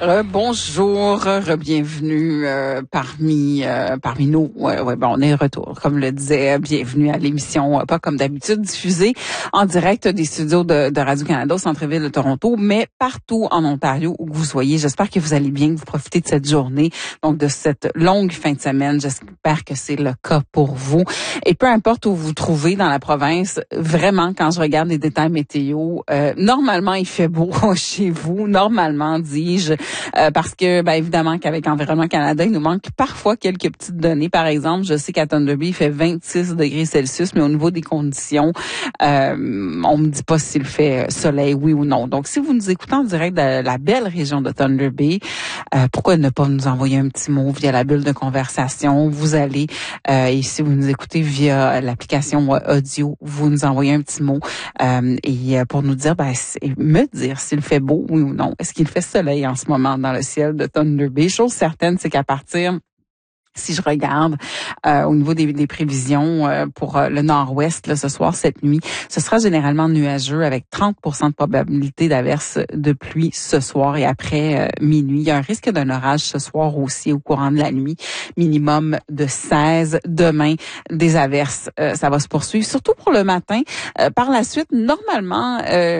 Bonjour, bienvenue parmi nous. On est de retour. Comme le disait, bienvenue à l'émission, pas comme d'habitude, diffusée en direct des studios de Radio-Canada au centre-ville de Toronto, mais partout en Ontario où vous soyez. J'espère que vous allez bien, que vous profitez de cette journée, donc de cette longue fin de semaine. J'espère que c'est le cas pour vous. Et peu importe où vous vous trouvez dans la province, vraiment, quand je regarde les détails météo, normalement, il fait beau chez vous. Normalement, dis-je. Parce que, évidemment, qu'avec Environnement Canada, il nous manque parfois quelques petites données. Par exemple, je sais qu'à Thunder Bay, il fait 26 degrés Celsius, mais au niveau des conditions, on me dit pas s'il fait soleil, oui ou non. Donc, si vous nous écoutez en direct de la belle région de Thunder Bay, pourquoi ne pas nous envoyer un petit mot via la bulle de conversation? Vous allez, et si vous nous écoutez via l'application audio, vous nous envoyez un petit mot et pour nous dire, me dire s'il fait beau, oui ou non. Est-ce qu'il fait soleil en ce moment dans le ciel de Thunder Bay? Chose certaine, c'est qu'à partir, si je regarde au niveau des prévisions pour le nord-ouest, là, ce soir, cette nuit, ce sera généralement nuageux avec 30% de probabilité d'averse de pluie ce soir et après minuit. Il y a un risque d'un orage ce soir aussi au courant de la nuit, minimum de 16. Demain, des averses, ça va se poursuivre, surtout pour le matin. Par la suite, normalement,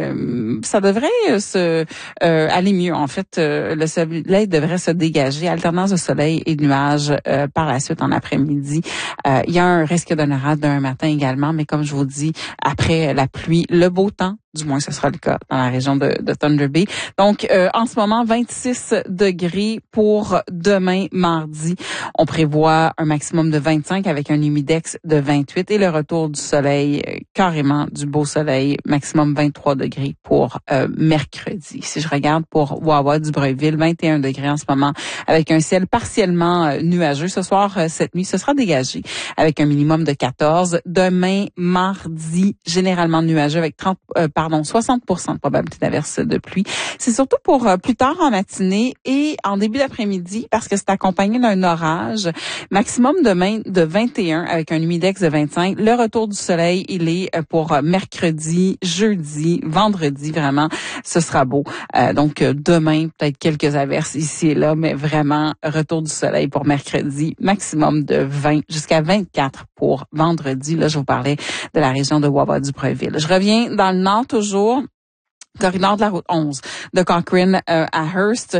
ça devrait aller mieux. En fait, le soleil devrait se dégager, alternance de soleil et de nuages par la suite en après-midi. Il y a un risque d'un orage d'un matin également, mais comme je vous dis, après la pluie, le beau temps, du moins ce sera le cas dans la région de Thunder Bay. Donc, en ce moment, 26 degrés pour demain, mardi. On prévoit un maximum de 25 avec un humidex de 28 et le retour du soleil, carrément du beau soleil, maximum 23 degrés pour mercredi. Si je regarde pour Wawa du Breuilville, 21 degrés en ce moment avec un ciel partiellement nuageux. Ce soir, cette nuit, ce sera dégagé avec un minimum de 14. Demain, mardi, généralement nuageux avec 60% de probabilité d'averse de pluie. C'est surtout pour plus tard en matinée et en début d'après-midi parce que c'est accompagné d'un orage. Maximum demain de 21 avec un humidex de 25. Le retour du soleil, il est pour mercredi, jeudi, vendredi, vraiment, ce sera beau. Donc demain, peut-être quelques averses ici et là, mais vraiment, retour du soleil pour mercredi, maximum de 20 jusqu'à 24 pour vendredi. Là, je vous parlais de la région de Wawa-du-Breuilville. Je reviens dans le nord toujours. Corridor de la route 11 de Cochrane à Hearst,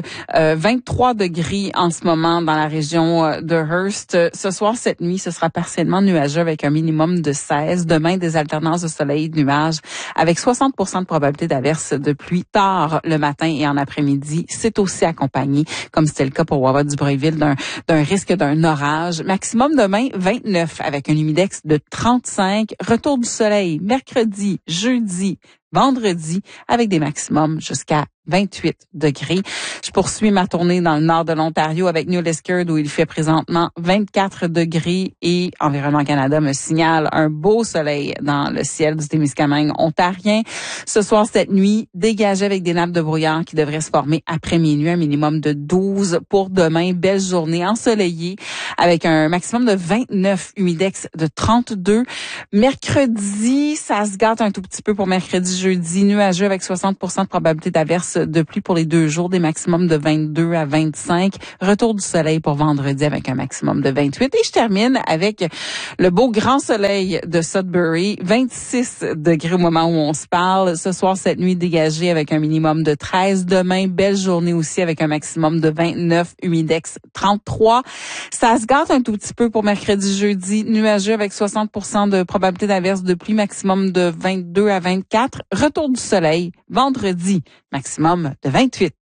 23 degrés en ce moment dans la région de Hearst. Ce soir, cette nuit, ce sera partiellement nuageux avec un minimum de 16. Demain, des alternances de soleil et de nuages avec 60% de probabilité d'averse de pluie tard le matin et en après-midi. C'est aussi accompagné, comme c'était le cas pour Wawa-du-Breuilville, d'un risque d'un orage. Maximum demain, 29 avec un humidex de 35. Retour du soleil mercredi, jeudi, vendredi, avec des maximums jusqu'à 28 degrés. Je poursuis ma tournée dans le nord de l'Ontario avec New Liskeard où il fait présentement 24 degrés et Environnement Canada me signale un beau soleil dans le ciel du Témiscamingue ontarien. Ce soir, cette nuit, dégagé avec des nappes de brouillard qui devraient se former après minuit, un minimum de 12 pour demain. Belle journée ensoleillée avec un maximum de 29, humidex de 32. Mercredi, ça se gâte un tout petit peu pour mercredi, jeudi, nuageux avec 60% de probabilité d'averse de pluie pour les 2 jours, des maximums de 22 à 25. Retour du soleil pour vendredi avec un maximum de 28. Et je termine avec le beau grand soleil de Sudbury, 26 degrés au moment où on se parle. Ce soir, cette nuit dégagée avec un minimum de 13. Demain, belle journée aussi avec un maximum de 29, humidex 33. Ça se gâte un tout petit peu pour mercredi, jeudi, nuageux avec 60% de probabilité d'averse de pluie, maximum de 22 à 24. Retour du soleil, vendredi, maximum de 28.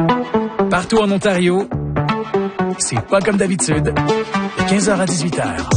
Partout en Ontario, c'est pas comme d'habitude, de 15h à 18h.